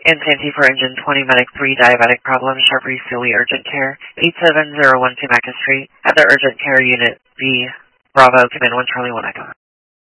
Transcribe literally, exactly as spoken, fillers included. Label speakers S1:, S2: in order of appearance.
S1: Insanity for engine twenty, medic three, diabetic problem, Sharpie Sealy urgent care, eight seven zero one two Mecca Street. At the urgent care unit, B, Bravo, come in one Charlie one Echo.